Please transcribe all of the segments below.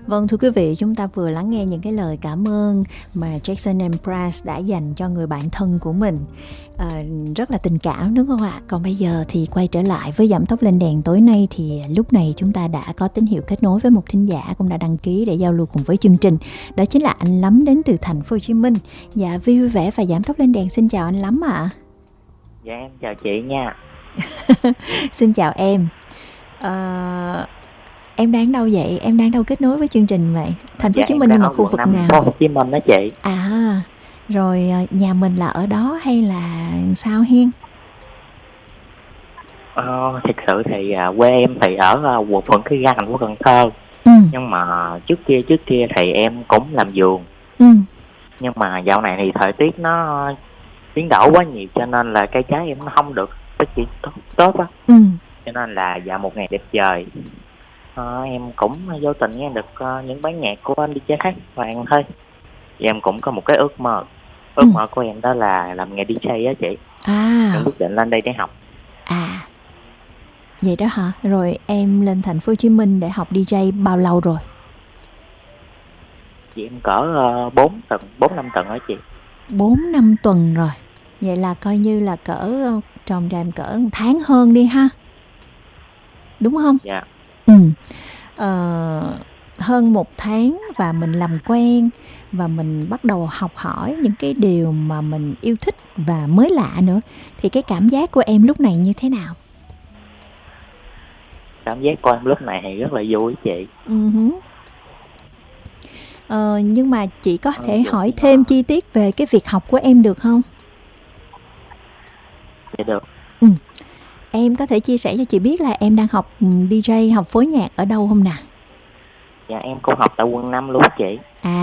Vâng, thưa quý vị, chúng ta vừa lắng nghe những cái lời cảm ơn mà Jackson and Price đã dành cho người bạn thân của mình. Rất là tình cảm đúng không ạ? Còn bây giờ thì quay trở lại với Giảm Tốc Lên Đèn tối nay, thì lúc này chúng ta đã có tín hiệu kết nối với một thính giả cũng đã đăng ký để giao lưu cùng với chương trình. Đó chính là anh Lắm đến từ thành phố Hồ Chí Minh. Dạ, vui vẻ và Giảm Tốc Lên Đèn xin chào anh Lắm ạ. Dạ em chào chị nha. Xin chào em. Em đang đâu vậy? Em đang đâu kết nối với chương trình vậy? Thành phố Hồ Chí Minh nhưng mà khu vực nào? Thành phố Hồ Chí Minh đó chị. À, rồi nhà mình là ở đó hay là sao Hiên? Thực sự thì quê em thì ở quận Cái Răng, thành phố Cần Thơ. Nhưng mà trước kia thì em cũng làm vườn. Nhưng mà dạo này thì thời tiết nó biến đổi quá nhiều, cho nên là cây trái em nó không được phát triển tốt á. Cho nên là dạo một ngày đẹp trời, em cũng vô tình nghe được những bản nhạc của anh DJ Khách Hoàng thôi. Thì em cũng có một cái ước mơ của em đó là làm nghề DJ á chị. Em quyết định lên đây để học. Vậy đó hả? Rồi em lên thành phố Hồ Chí Minh để học DJ bao lâu rồi? Chị em cỡ 4-5 tuần đó chị. 4-5 tuần rồi. Vậy là coi như là cỡ tròn tràm cỡ 1 tháng hơn đi ha. Đúng không? Dạ. Hơn 1 tháng và mình làm quen và mình bắt đầu học hỏi những cái điều mà mình yêu thích và mới lạ nữa. Thì cái cảm giác của em lúc này như thế nào? Cảm giác của em lúc này thì rất là vui chị. Nhưng mà chị có thể hỏi thêm chi tiết về cái việc học của em được không? Dạ được. Em có thể chia sẻ cho chị biết là em đang học DJ, học phối nhạc ở đâu không nè? Dạ em cũng học tại quận 5 luôn chị.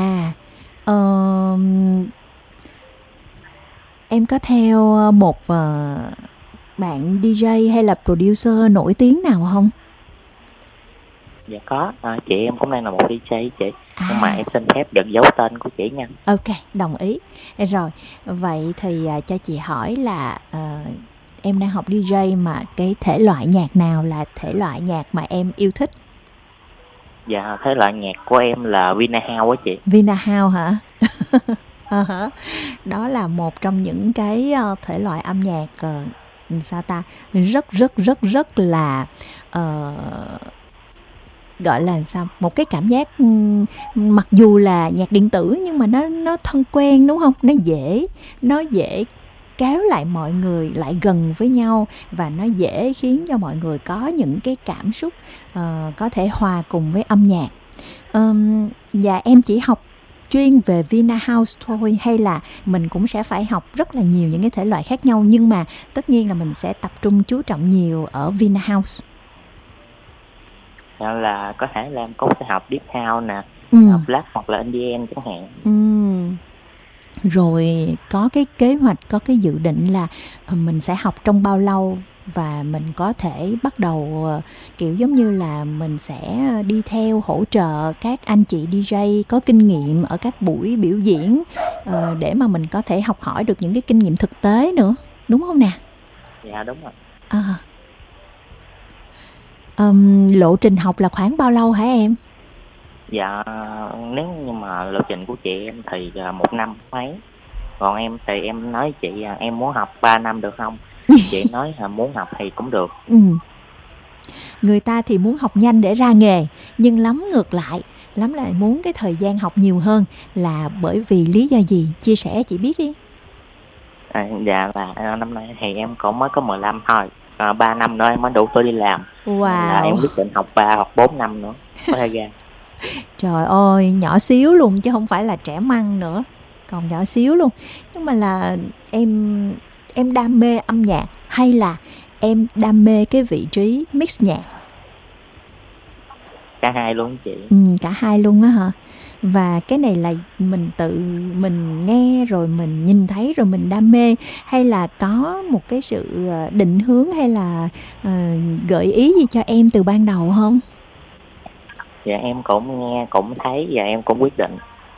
Em có theo một bạn DJ hay là producer nổi tiếng nào không? Dạ có, chị em cũng đang là một DJ chị. Nhưng mà em xin phép được giấu tên của chị nha. Ok, đồng ý. Rồi, vậy thì cho chị hỏi là em đang học DJ mà cái thể loại nhạc nào là thể loại nhạc mà em yêu thích? Dạ, thể loại nhạc của em là Vinahouse á chị. Vinahouse hả? Đó là một trong những cái thể loại âm nhạc rất là gọi là sao, một cái cảm giác mặc dù là nhạc điện tử nhưng mà nó thân quen đúng không? Nó dễ kéo lại mọi người lại gần với nhau và nó dễ khiến cho mọi người có những cái cảm xúc có thể hòa cùng với âm nhạc. Và em chỉ học chuyên về Vinahouse thôi hay là mình cũng sẽ phải học rất là nhiều những cái thể loại khác nhau, nhưng mà tất nhiên là mình sẽ tập trung chú trọng nhiều ở Vinahouse? Là có thể là em cũng sẽ học Deep House nè, Black hoặc là Indian chẳng hạn. Rồi có cái kế hoạch, có cái dự định là mình sẽ học trong bao lâu và mình có thể bắt đầu kiểu giống như là mình sẽ đi theo hỗ trợ các anh chị DJ có kinh nghiệm ở các buổi biểu diễn để mà mình có thể học hỏi được những cái kinh nghiệm thực tế nữa, đúng không nè? Dạ đúng rồi. Lộ trình học là khoảng bao lâu hả em? Dạ, nếu như mà lộ trình của chị em thì 1 năm mấy. Còn em thì em nói chị em muốn học 3 năm được không? Chị nói muốn học thì cũng được. Người ta thì muốn học nhanh để ra nghề, nhưng Lắm ngược lại, Lắm lại muốn cái thời gian học nhiều hơn. Là bởi vì lý do gì? Chia sẻ chị biết đi. Dạ là năm nay thì em cũng mới có 15 thôi. 3 năm nữa em mới đủ tuổi đi làm. Là em quyết định học 3 hoặc 4 năm nữa có thời gian. Trời ơi, nhỏ xíu luôn chứ không phải là trẻ măng nữa, còn nhỏ xíu luôn. Nhưng mà là em đam mê âm nhạc hay là em đam mê cái vị trí mix nhạc? Cả hai luôn chị. Cả hai luôn á hả? Và cái này là mình nghe rồi mình nhìn thấy rồi mình đam mê, hay là có một cái sự định hướng hay là gợi ý gì cho em từ ban đầu không? Dạ em cũng nghe, cũng thấy và em cũng quyết định.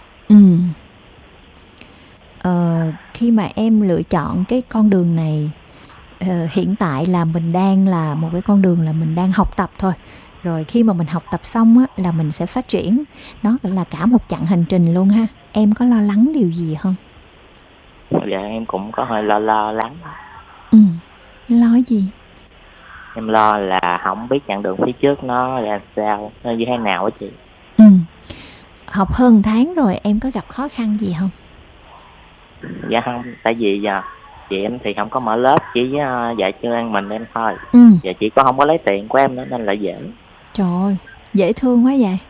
Khi mà em lựa chọn cái con đường này, hiện tại là mình đang là một cái con đường là mình đang học tập thôi, Rồi khi mà mình học tập xong á là mình sẽ phát triển. Đó là cả một chặng hành trình luôn ha. Em có lo lắng điều gì không? Dạ em cũng có hơi lo lắng. Lo gì? Em lo là không biết chặng đường phía trước nó là sao, nó như thế nào á chị. Học hơn tháng rồi em có gặp khó khăn gì không? Dạ không, tại vì chị em thì không có mở lớp, chỉ dạy cho mình em thôi. Dạ chị có không có lấy tiền của em nữa nên là dễ. Trời ơi, dễ thương quá vậy.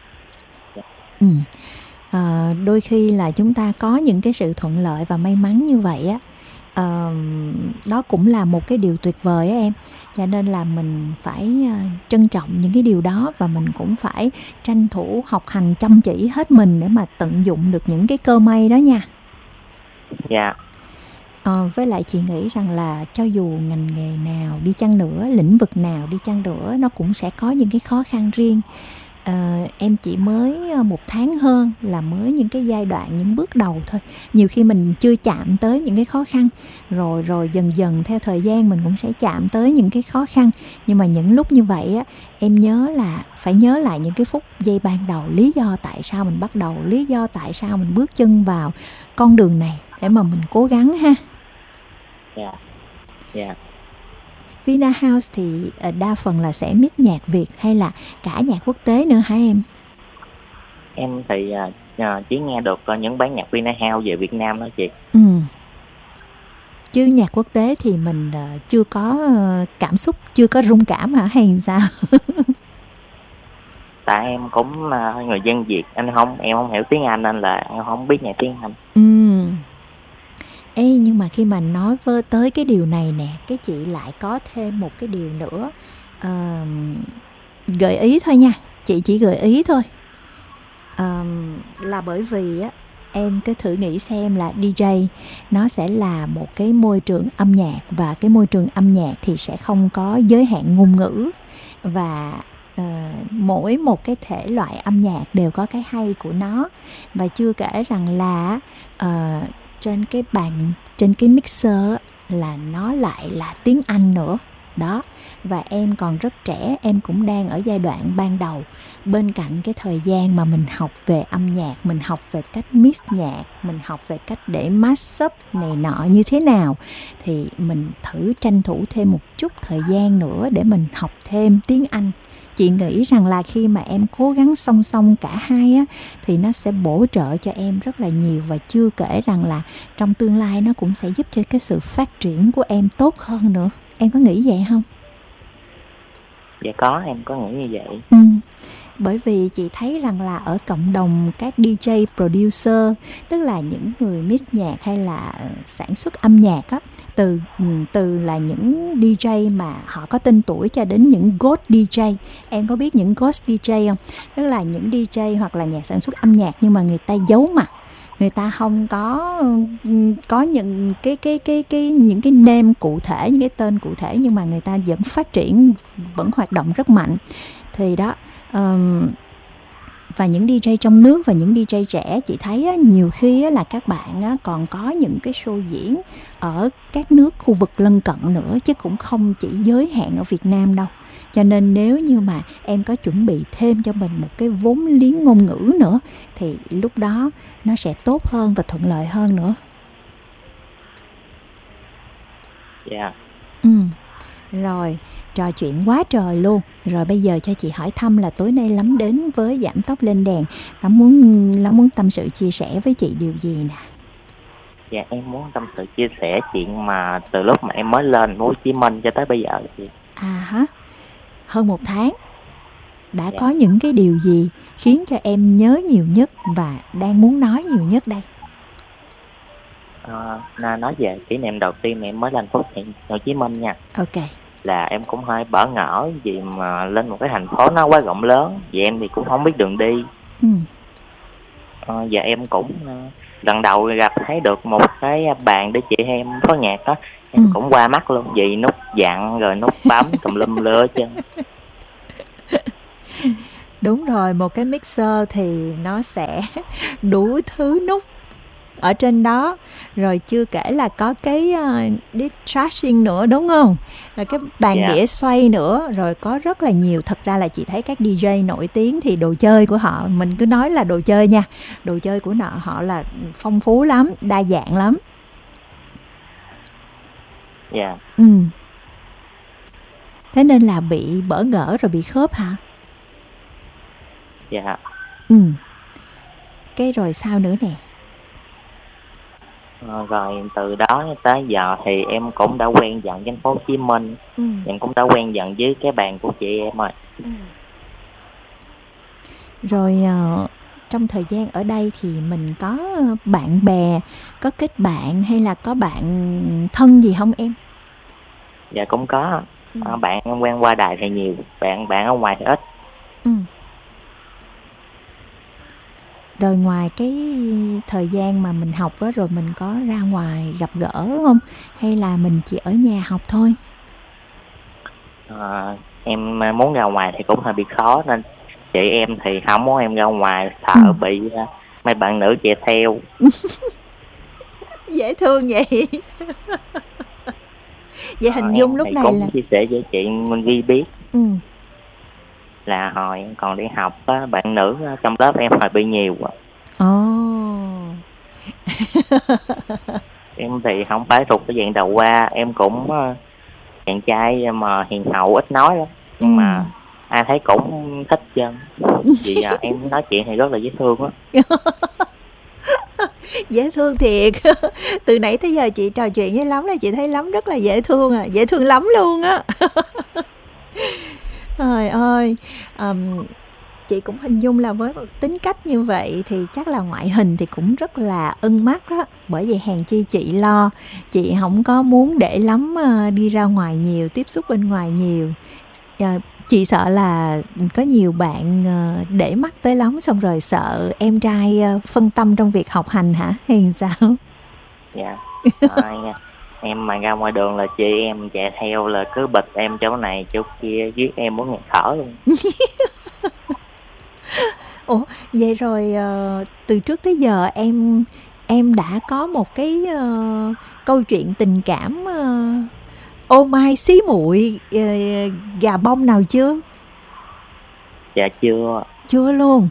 Đôi khi là chúng ta có những cái sự thuận lợi và may mắn như vậy á, đó cũng là một cái điều tuyệt vời á em. Cho nên là mình phải trân trọng những cái điều đó, và mình cũng phải tranh thủ học hành chăm chỉ hết mình để mà tận dụng được những cái cơ may đó nha. Dạ. Với lại chị nghĩ rằng là cho dù ngành nghề nào đi chăng nữa, lĩnh vực nào đi chăng nữa, nó cũng sẽ có những cái khó khăn riêng. Em chỉ mới 1 tháng hơn là mới những cái giai đoạn, những bước đầu thôi. Nhiều khi mình chưa chạm tới những cái khó khăn, rồi dần dần theo thời gian mình cũng sẽ chạm tới những cái khó khăn. Nhưng mà những lúc như vậy á, em nhớ là phải nhớ lại những cái phút giây ban đầu, lý do tại sao mình bắt đầu, lý do tại sao mình bước chân vào con đường này để mà mình cố gắng ha. Dạ. Vinahouse thì đa phần là sẽ mix nhạc Việt hay là cả nhạc quốc tế nữa hả em? Em thì chỉ nghe được những bản nhạc Vinahouse về Việt Nam đó chị. Chứ nhạc quốc tế thì mình chưa có cảm xúc, chưa có rung cảm hả hay sao? Tại em cũng người dân Việt, em không hiểu tiếng Anh nên là em không biết nhạc tiếng Anh. Ê, nhưng mà khi mà nói tới cái điều này nè, cái chị lại có thêm một cái điều nữa, gợi ý thôi nha, chị chỉ gợi ý thôi. Là bởi vì á, em cứ thử nghĩ xem là DJ nó sẽ là một cái môi trường âm nhạc, và cái môi trường âm nhạc thì sẽ không có giới hạn ngôn ngữ, và mỗi một cái thể loại âm nhạc đều có cái hay của nó. Và chưa kể rằng là trên cái mixer là nó lại là tiếng Anh nữa đó. Và em còn rất trẻ, em cũng đang ở giai đoạn ban đầu. Bên cạnh cái thời gian mà mình học về âm nhạc, mình học về cách mix nhạc, mình học về cách để mashup này nọ như thế nào, thì mình thử tranh thủ thêm một chút thời gian nữa để mình học thêm tiếng Anh. Chị nghĩ rằng là khi mà em cố gắng song song cả hai á, thì nó sẽ bổ trợ cho em rất là nhiều. Và chưa kể rằng là trong tương lai nó cũng sẽ giúp cho cái sự phát triển của em tốt hơn nữa. Em có nghĩ vậy không? Dạ có, em có nghĩ như vậy. Bởi vì chị thấy rằng là ở cộng đồng các DJ producer, tức là những người mix nhạc hay là sản xuất âm nhạc á, từ là những DJ mà họ có tên tuổi cho đến những ghost DJ. Em có biết những ghost DJ không? Tức là những DJ hoặc là nhà sản xuất âm nhạc nhưng mà người ta giấu mặt, người ta không có những những cái name cụ thể, những cái tên cụ thể, nhưng mà người ta vẫn phát triển, vẫn hoạt động rất mạnh. Thì đó, và những DJ trong nước và những DJ trẻ, chị thấy á, nhiều khi á, là các bạn á, còn có những cái show diễn ở các nước khu vực lân cận nữa, chứ cũng không chỉ giới hạn ở Việt Nam đâu. Cho nên nếu như mà em có chuẩn bị thêm cho mình một cái vốn liếng ngôn ngữ nữa, thì lúc đó nó sẽ tốt hơn và thuận lợi hơn nữa. Dạ. Rồi, trò chuyện quá trời luôn. Rồi bây giờ cho chị hỏi thăm là tối nay Lắm đến với Giảm Tốc Lên Đèn, Lắm muốn tâm sự chia sẻ với chị điều gì nè? Dạ em muốn tâm sự chia sẻ chuyện mà từ lúc mà em mới lên thành phố Hồ Chí Minh cho tới bây giờ chị. Hơn 1 tháng. Đã có những cái điều gì khiến cho em nhớ nhiều nhất và đang muốn nói nhiều nhất đây? Nói về kỷ niệm đầu tiên mà em mới lên thành phố Hồ Chí Minh nha. Ok. Là em cũng hơi bỡ ngỡ vì mà lên một cái thành phố nó quá rộng lớn, vì em thì cũng không biết đường đi. Và em cũng lần đầu gặp thấy được một cái bàn để chị em phối nhạc đó, em cũng qua mắt luôn, vì nút dặn rồi nút bấm tùm lum lưa chứ. Đúng rồi, một cái mixer thì nó sẽ đủ thứ nút, ở trên đó. Rồi chưa kể là có cái discharging nữa đúng không? Rồi cái bàn đĩa xoay nữa. Rồi có rất là nhiều. Thật ra là chị thấy các DJ nổi tiếng thì đồ chơi của họ, mình cứ nói là đồ chơi nha, đồ chơi của họ là phong phú lắm, đa dạng lắm. Dạ. Thế nên là bị bỡ ngỡ rồi bị khớp hả? Dạ. Cái rồi sao nữa nè? Rồi từ đó tới giờ thì em cũng đã quen dần với thành phố Hồ Chí Minh. Em cũng đã quen dần với cái bàn của chị em rồi. Rồi trong thời gian ở đây thì mình có bạn bè, có kết bạn hay là có bạn thân gì không em? Dạ cũng có. Bạn em quen qua đài thì nhiều, bạn ở ngoài thì ít. Rồi ngoài cái thời gian mà mình học đó, rồi mình có ra ngoài gặp gỡ không? Hay là mình chỉ ở nhà học thôi? Em muốn ra ngoài thì cũng hơi bị khó, nên chị em thì không muốn em ra ngoài, sợ bị mấy bạn nữ chạy theo. Dễ thương vậy. Vậy hình dung lúc này cũng là chia sẻ với chị Minh Vi biết. Là hồi em còn đi học á, bạn nữ trong lớp em hơi bị nhiều quá. Em thì không phải thuộc cái dạng đầu qua, em cũng chàng trai mà hiền hậu ít nói lắm, nhưng mà ai thấy cũng thích chân. Vì em nói chuyện thì rất là dễ thương á. Dễ thương thiệt. Từ nãy tới giờ chị trò chuyện với Lắm là chị thấy Lắm rất là dễ thương à, dễ thương lắm luôn á. Trời ơi, chị cũng hình dung là với một tính cách như vậy thì chắc là ngoại hình thì cũng rất là ưng mắt đó. Bởi vì hèn chi chị lo, chị không có muốn để Lắm đi ra ngoài nhiều, tiếp xúc bên ngoài nhiều. Chị sợ là có nhiều bạn để mắt tới Lắm xong rồi sợ em trai phân tâm trong việc học hành hả? Hay sao? Dạ. Em mà ra ngoài đường là chị em chạy theo là cứ bịch em chỗ này chỗ kia, giết em muốn ngạt thở luôn. Ủa, vậy rồi từ trước tới giờ em đã có một cái câu chuyện tình cảm ô mai xí muội gà bông nào chưa? Dạ chưa. Chưa luôn.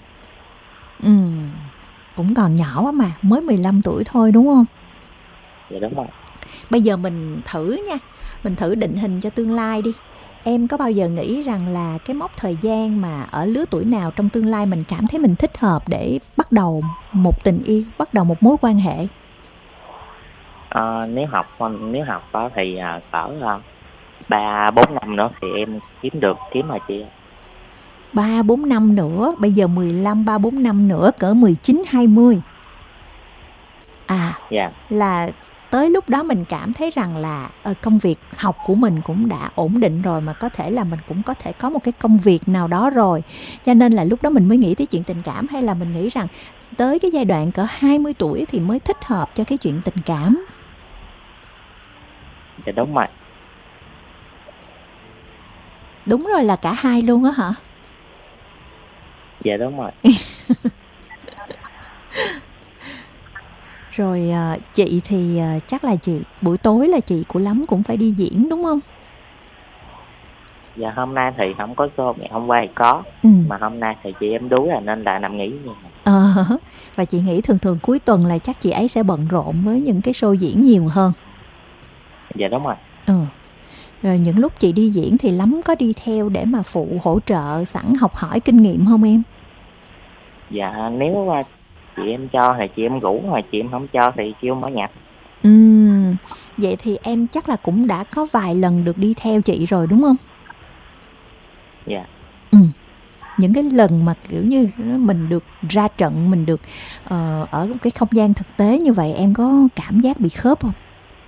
Cũng còn nhỏ quá mà, mới 15 tuổi thôi đúng không? Dạ đúng rồi. Bây giờ mình thử nha, mình thử định hình cho tương lai đi. Em có bao giờ nghĩ rằng là cái mốc thời gian mà ở lứa tuổi nào trong tương lai mình cảm thấy mình thích hợp để bắt đầu một tình yêu, bắt đầu một mối quan hệ? Nếu học đó thì cỡ 3-4 năm nữa thì em kiếm mà chị. 3-4 năm nữa, bây giờ 15, 3-4 năm nữa cỡ 19-20. Dạ. Là tới lúc đó mình cảm thấy rằng là công việc học của mình cũng đã ổn định rồi, mà có thể là mình cũng có thể có một cái công việc nào đó rồi, cho nên là lúc đó mình mới nghĩ tới chuyện tình cảm, hay là mình nghĩ rằng tới cái giai đoạn cỡ 20 tuổi thì mới thích hợp cho cái chuyện tình cảm? Dạ đúng rồi. Đúng rồi, là cả hai luôn á hả? Dạ đúng rồi. Rồi chị thì chắc là chị buổi tối là chị của Lắm cũng phải đi diễn đúng không? Dạ hôm nay thì không có show, ngày hôm qua thì có. Mà hôm nay thì chị em đuối nên là nằm nghỉ nhiều. Và chị nghĩ thường cuối tuần là chắc chị ấy sẽ bận rộn với những cái show diễn nhiều hơn. Dạ đúng rồi. Rồi những lúc chị đi diễn thì Lắm có đi theo để mà phụ hỗ trợ sẵn học hỏi kinh nghiệm không em? Dạ nếu chị em cho thì chị em rủ, mà chị em không cho thì chị em mở nhạc. Vậy thì em chắc là cũng đã có vài lần được đi theo chị rồi đúng không? Dạ. Những cái lần mà kiểu như mình được ra trận, mình được ở cái không gian thực tế như vậy, em có cảm giác bị khớp không?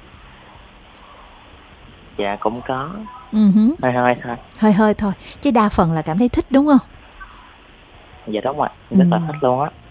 Dạ cũng có. Hơi thôi, chứ đa phần là cảm thấy thích đúng không? Dạ đúng rồi, rất là thích luôn á.